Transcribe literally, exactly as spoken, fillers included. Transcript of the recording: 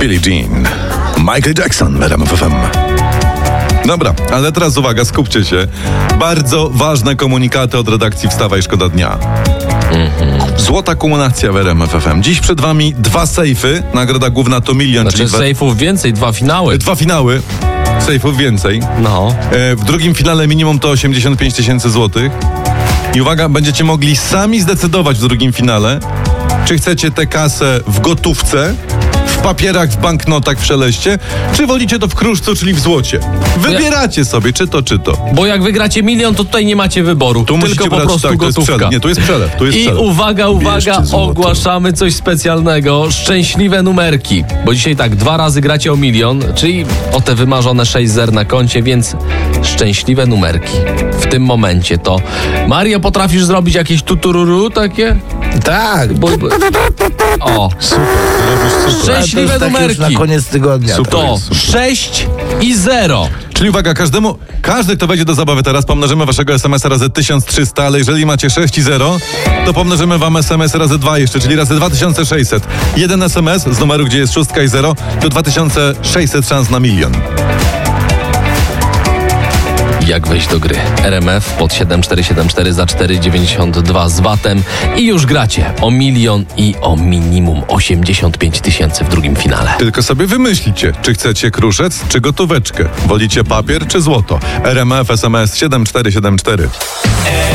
Billie Jean, Michael Jackson w R M F F M. Dobra, ale teraz uwaga, skupcie się. Bardzo ważne komunikaty od redakcji Wstawaj, szkoda dnia. Złota kumulacja w R M F F M. Dziś przed wami dwa sejfy. Nagroda główna to milion. Znaczy czyli dwa... sejfów więcej, dwa finały. Dwa finały. Sejfów więcej. No. E, w drugim finale minimum to osiemdziesiąt pięć tysięcy złotych. I uwaga, będziecie mogli sami zdecydować w drugim finale, czy chcecie tę kasę w gotówce, w papierach, w banknotach, w szeleście, czy wolicie to w kruszcu, czyli w złocie. Wybieracie sobie, czy to, czy to. Bo jak wygracie milion, to tutaj nie macie wyboru. Tu tylko musicie po brać, prostu tak, to jest gotówka. przelew. Nie, tu jest przelew. Tu jest I przelew. uwaga, uwaga, Bierzcie złoto. ogłaszamy coś specjalnego. Szczęśliwe numerki. Bo dzisiaj tak, dwa razy gracie o milion, czyli o te wymarzone sześć zer na koncie, więc szczęśliwe numerki. W tym momencie to... Mario, potrafisz zrobić jakieś tutururu takie? Tak, Bo, bo... O, Super, robisz super. szczęśliwe tak już numerki. na koniec tygodnia. Super. To Super. sześć i zero. Czyli uwaga, każdemu, każdy, kto wejdzie do zabawy teraz, pomnożymy waszego es em es a razy tysiąc trzysta, ale jeżeli macie sześć i zero, to pomnożymy wam es em es razy dwa jeszcze, czyli razy dwa tysiące sześćset. Jeden es em es z numeru, gdzie jest szóstka i zero, to dwa tysiące sześćset szans na milion. Jak wejść do gry? R M F pod siedem cztery siedem cztery za cztery dziewięćdziesiąt dwa z vatem i już gracie o milion i o minimum osiemdziesiąt pięć tysięcy w drugim finale. Tylko sobie wymyślicie, czy chcecie kruszec, czy gotóweczkę. Wolicie papier, czy złoto. R M F es em es siedem cztery siedem cztery.